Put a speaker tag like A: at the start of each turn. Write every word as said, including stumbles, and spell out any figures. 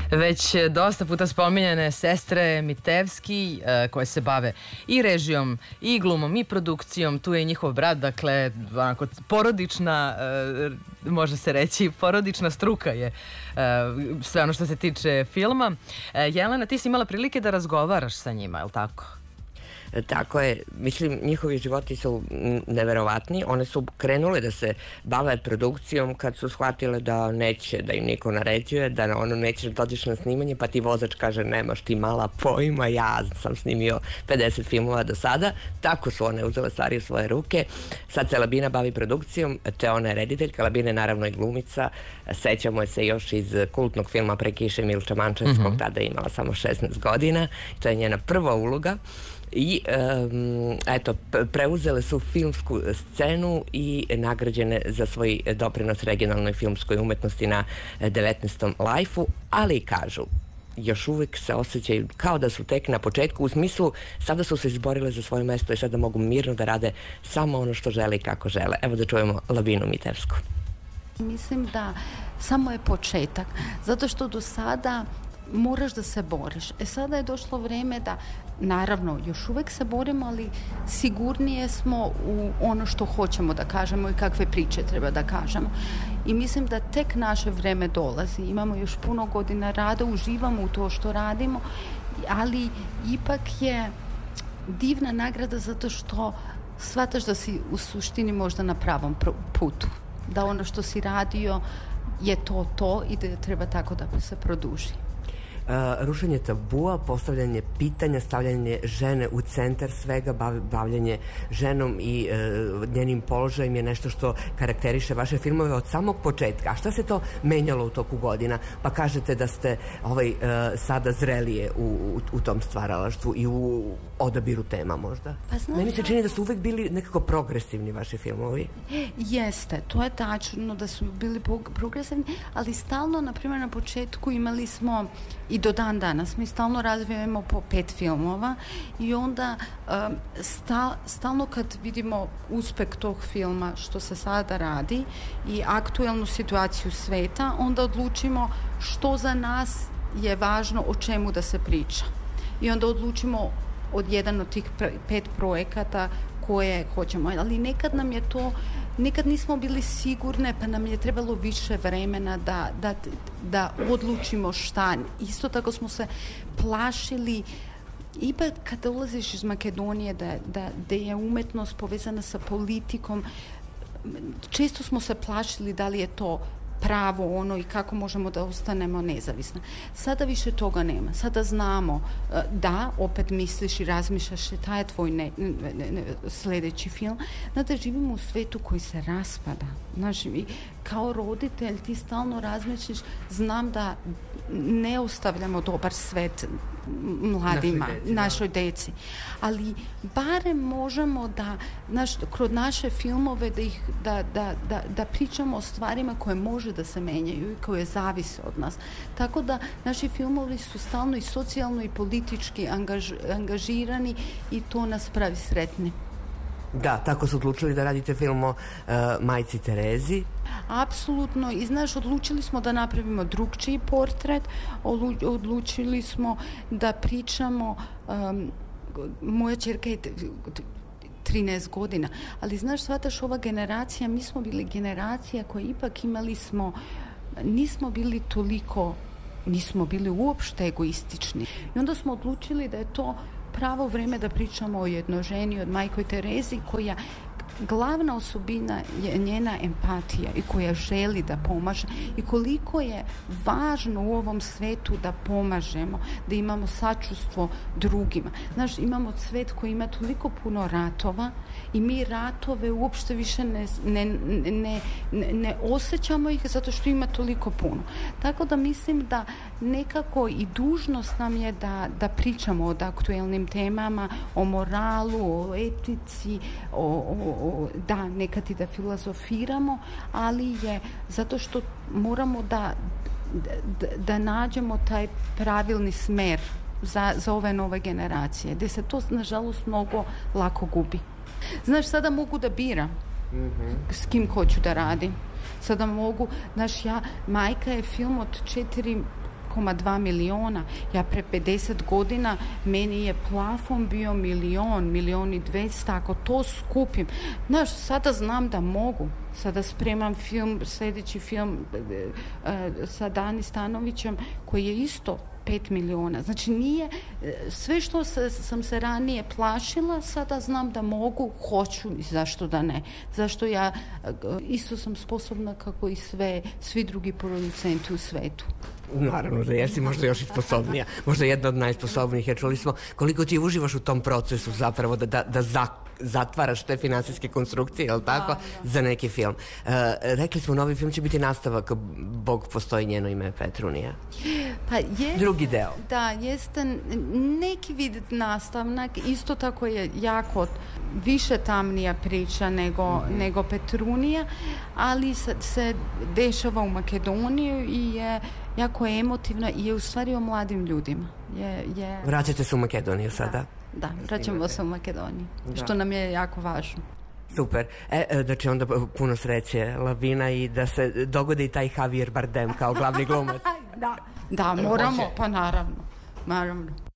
A: Već dosta puta spominjane sestre Mitevski koje se bave i režijom i glumom i produkcijom, tu je i njihov brat, dakle onako porodična, može se reći porodična struka je sve ono što se tiče filma. Jelena, ti si imala prilike da razgovaraš sa njima, je li tako?
B: Tako je, mislim, njihovi životi su neverovatni. One su krenule da se bave produkcijom kad su shvatile da neće da im niko naređuje, da ono neće da dođeš na snimanje, pa ti vozač kaže nemaš ti mala pojma, ja sam snimio pedeset filmova do sada. Tako su one uzele stvari u svoje ruke. Sad se Labina bavi produkcijom, te ona je rediteljka. Labina je naravno i glumica. Sećamo je se još iz kultnog filma Pre kiše Milča Mančevskog, mm-hmm. tada je imala samo šesnaest godina. To je njena prva uloga. I um, eto, preuzele su filmsku scenu i nagrađene za svoj doprinos regionalnoj filmskoj umetnosti na devetnaestom Lajfu, ali kažu, još uvijek se osjećaju kao da su tek na početku, u smislu sada su se izborile za svoje mesto i sada mogu mirno da rade samo ono što žele i kako žele. Evo da čujemo Labinu Mitevsku.
C: Mislim da samo je početak, zato što do sada moraš da se boriš. E sada je došlo vreme da, naravno, još uvijek se borimo, ali sigurnije smo u ono što hoćemo da kažemo i kakve priče treba da kažemo. I mislim da tek naše vreme dolazi. Imamo još puno godina rada, uživamo u to što radimo, ali ipak je divna nagrada zato što shvataš da si u suštini možda na pravom putu. Da ono što si radio je to to i da treba tako da se produži.
B: Uh, rušenje tabua, postavljanje pitanja, stavljanje žene u centar svega, bav, bavljanje ženom i uh, njenim položajem je nešto što karakteriše vaše filmove od samog početka. A šta se to menjalo u toku godina? Pa kažete da ste ovaj, uh, sada zrelije u, u, u tom stvaralaštvu i u odabiru tema možda. Pa znam, meni se čini da su uvek bili nekako progresivni vaši filmovi.
C: Jeste, to je tačno da su bili progresivni, ali stalno, na primjer, na početku imali smo i do dan danas mi stalno razvijamo po pet filmova i onda um, sta, stalno kad vidimo uspeh tog filma što se sada radi i aktuelnu situaciju sveta, onda odlučimo što za nas je važno, o čemu da se priča. I onda odlučimo od jedan od tih pet projekata koje hoćemo, ali nekad nam je to, nekad nismo bili sigurne, pa nam je trebalo više vremena da, da, da odlučimo šta. Isto tako smo se plašili, ipak kada ulaziš iz Makedonije, da, da, da je umetnost povezana sa politikom, često smo se plašili da li je to pravo ono i kako možemo da ostanemo nezavisni. Sada više toga nema. Sada znamo da opet misliš i razmišljaš šta je tvoj ne, ne, ne, sljedeći film. Znate, živimo u svetu koji se raspada. Znaš, i kao roditelj ti stalno razmišljaš, znam da ne ostavljamo dobar svet mladima, našoj deci, našoj deci. Ali barem možemo da naš, kroz naše filmove da, ih, da, da, da, da pričamo o stvarima koje može da se menjaju i koje zavise od nas. Tako da naši filmovi su stalno i socijalno i politički angaž, angažirani i to nas pravi sretni.
B: Da, tako su odlučili da radite film o uh, majci Terezi.
C: Apsolutno. I znaš, odlučili smo da napravimo drugčiji portret, odlučili smo da pričamo, um, moja ćerka je trinaest godina, ali znaš, shvataš, ova generacija, mi smo bili generacija koja ipak imali smo, nismo bili toliko, nismo bili uopšte egoistični. I onda smo odlučili da je to pravo vreme da pričamo o jednoj ženi, od majkoj Terezi, koja glavna osobina je njena empatija i koja želi da pomaže i koliko je važno u ovom svetu da pomažemo, da imamo sačustvo drugima. Znaš, imamo svet koji ima toliko puno ratova i mi ratove uopšte više ne, ne, ne, ne, ne osjećamo ih zato što ima toliko puno. Tako da mislim da nekako i dužnost nam je da, da pričamo o aktuelnim temama, o moralu, o etici, o, o da, nekad i da filozofiramo, ali je zato što moramo da, da, da nađemo taj pravilni smer za, za ove nove generacije, gdje se to, nažalost, mnogo lako gubi. Znaš, sada mogu da biram mm-hmm. s kim hoću da radim. Sada mogu, znaš, ja, Majka je film od četiri komad dva miliona. Ja pre pedeset godina meni je plafon bio milion, milion i dvesta, ako to skupim. Znaš, sada znam da mogu. Sada spremam film, sljedeći film uh, sa Dani Stanovićem, koji je isto pet miliona. Znači nije, sve što se, sam se ranije plašila, sada znam da mogu, hoću i zašto da ne. Zašto ja isto sam sposobna kako i sve, svi drugi producenti u svetu.
B: Naravno da jesi, možda još i sposobnija. Možda jedna od najsposobnijih, jer čuli smo koliko ti uživaš u tom procesu zapravo da, da, da za, zatvaraš te finansijske konstrukcije, je li tako, da, da. Za neki film. Uh, rekli smo, novi film će biti nastavak Bog postoji, njeno ime je Petrunija.
C: Pa je,
B: drugi deo.
C: Da, jeste neki vid nastavnak, isto tako je jako više tamnija priča nego, mm-hmm. nego Petrunija, ali se, se dešava u Makedoniju i je jako emotivna i je u stvari o mladim ljudima. Je, je...
B: Vraćate se u Makedoniju sada?
C: Da, da, vraćamo se u Makedoniju, da. Što nam je jako važno.
B: Super. E, znači onda puno sreće, Lavina, i da se dogodi i taj Javier Bardem kao glavni glumac.
C: Da, da, moramo, pa naravno, naravno.